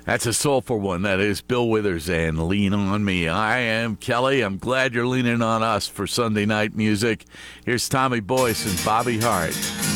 That's a soulful one. That is Bill Withers and Lean On Me. I am Kelly. I'm glad you're leaning on us for Sunday night music. Here's Tommy Boyce and Bobby Hart.